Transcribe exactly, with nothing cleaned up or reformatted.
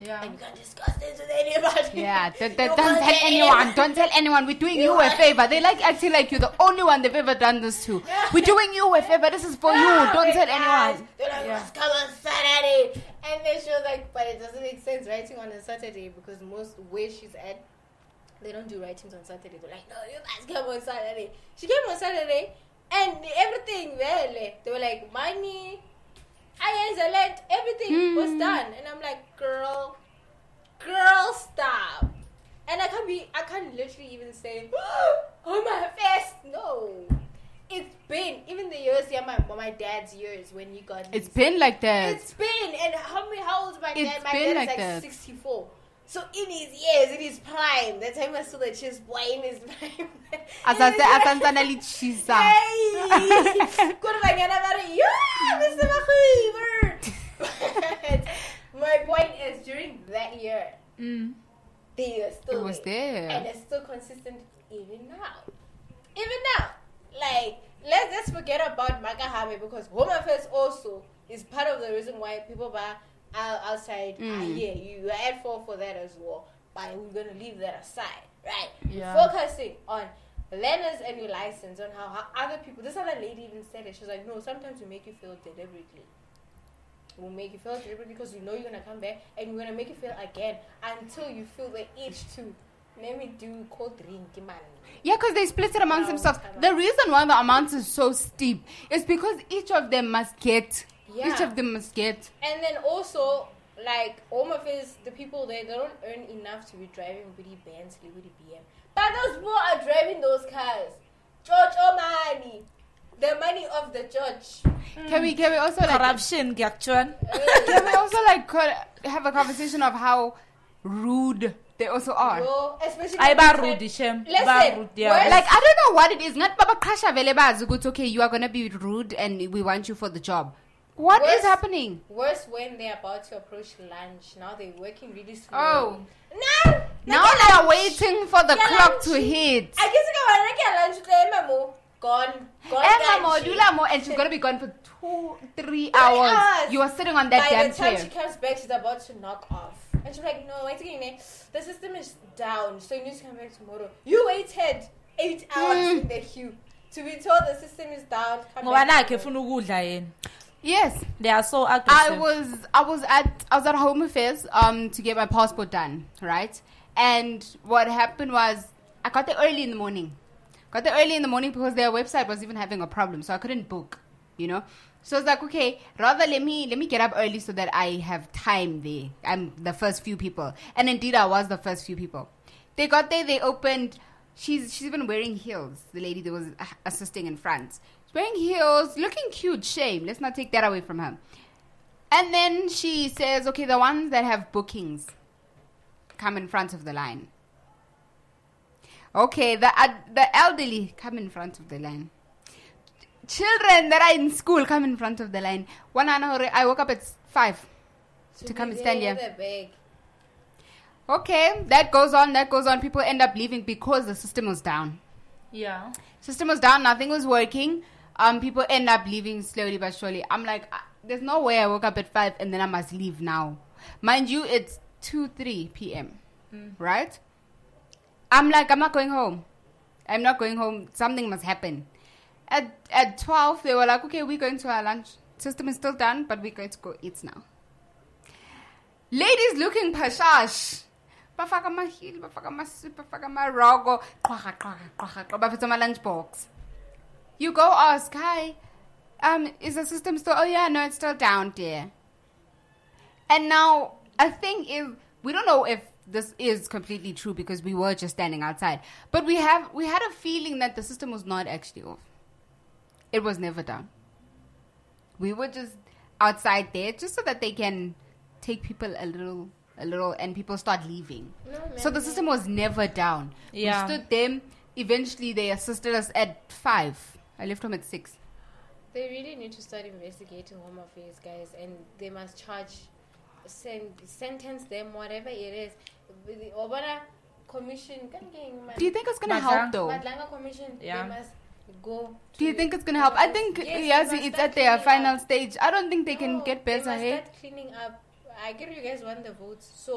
Yeah. And you can't discuss this with anybody. Yeah, don't, don't, don't tell anyone. Don't tell anyone. We're doing you, you a favor. They like acting like you're the only one they've ever done this to. We're doing you a favor. This is for you. Don't tell anyone. They're like, yeah. let's come on Saturday. And then she was like, but it doesn't make sense writing on a Saturday because most where she's at, they don't do writings on Saturday. They're like, no, you guys come on Saturday. She came on Saturday and everything, really. They were like, money, I alert, everything mm. was done. And I'm like, girl, girl, stop. And I can't be, I can't literally even say, oh my face. No. It's been, even the years, yeah, my my dad's years when you got It's been like that. It's been, and how many, how old is my it's dad? My been dad like is like that. sixty-four. So in his years, in his prime, that time I saw that she's boy in his prime. As I said, as I'm saying, cheese. My point is, during that year, mm. they were still it was there, and it's still consistent even now. Even now, like let's let's forget about Magahabe because Home Affairs also is part of the reason why people buy. Outside, mm. ah, yeah, you are at fault for that as well, but we're gonna leave that aside, right? Yeah. Focusing on learners and your license, on how, how other people. This other lady even said it. She's like, no, sometimes we make you feel deliberately. We'll make you feel deliberately because we know you're gonna come back, and we're gonna make you feel again until you feel the itch to. Let me do cold drink, man. Yeah, because they split it amongst themselves. The reason why the amount is so steep is because each of them must get. Yeah. Each of them must get. And then also, like, Home Affairs, the people there, they don't earn enough to be driving with the Bentley, with the B M. But those people are driving those cars. George O'Mani. The money of the judge. Mm. Can we can we also like corruption, Gakchuan? Can we also like have a conversation of how rude they also are? Bro, especially I ba rude, listen, rude, yeah. Like I don't know what it is. Not Baba Krasha Veleba Zugut. Okay, you are gonna be rude, and we want you for the job. What worse, is happening? Worse when they're about to approach lunch. Now they're working really slow. Oh. No! Now they're waiting for the clock lunch. to hit. I guess I got lunch. Mamo. Gone. Gone. And she's going to be gone for two, three hours. hours. You are sitting on that By damn chair. By the chair. time she comes back, she's about to knock off. And she's like, no, wait again. The system is down, so you need to come back tomorrow. You waited eight hours mm. in the queue to be told the system is down. Yes, they are so aggressive. I was I was at I was at Home Affairs um to get my passport done, right? And what happened was I got there early in the morning. Got there early in the morning because their website was even having a problem, so I couldn't book, you know. So I was like, okay, rather let me let me get up early so that I have time there. I'm the first few people, and indeed I was the first few people. They got there, they opened. She's she's even wearing heels. The lady that was assisting in front. Wearing heels, looking cute, shame. Let's not take that away from her. And then she says, okay, the ones that have bookings come in front of the line. Okay, the uh, the elderly come in front of the line. Children that are in school come in front of the line. One hour, I woke up at five to, to come and stand here. Okay, that goes on, that goes on. People end up leaving because the system was down. Yeah. System was down, nothing was working. Um, people end up leaving slowly but surely. I'm like, uh, there's no way I woke up at five and then I must leave now. Mind you, it's two, three p.m., mm. right? I'm like, I'm not going home. I'm not going home. Something must happen. At at twelve, they were like, okay, we're going to our lunch. System is still done, but we're going to go eat now. Ladies looking pashash. Bafaka ma heel, bafaka ma soup, bafaka ma rogo. Bafaka ma lunch box. You go ask, hi, um, is the system still, oh yeah, no, it's still down there. And now, a thing is, we don't know if this is completely true because we were just standing outside. But we have, we had a feeling that the system was not actually off. It was never down. We were just outside there just so that they can take people a little, a little, and people start leaving. No, so the system was never down. Yeah. We stood there. Eventually, they assisted us at five. I left home at six. They really need to start investigating Home Affairs, guys, and they must charge, send, sentence them, whatever it is. The Obana Commission. Do you think it's going to help, though? Madlanga Commission, yeah. They must go. Do you think it's going to help? I think yes, yes it's at their final up. stage. I don't think they no, can get better. They must hey? start cleaning up. I get you guys want the votes, so